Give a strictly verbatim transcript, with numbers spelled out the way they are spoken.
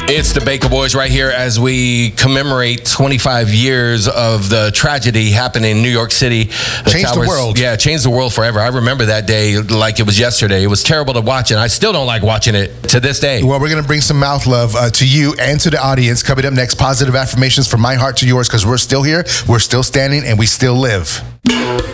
It's the Baker Boys right here as we commemorate twenty-five years of the tragedy happening in New York City. The changed towers, the world. Yeah, changed the world forever. I remember that day like it was yesterday. It was terrible to watch, and I still don't like watching it to this day. Well, we're going to bring some mouth love uh, to you and to the audience. Coming up next, positive affirmations from my heart to yours, because we're still here, we're still standing, and we still live.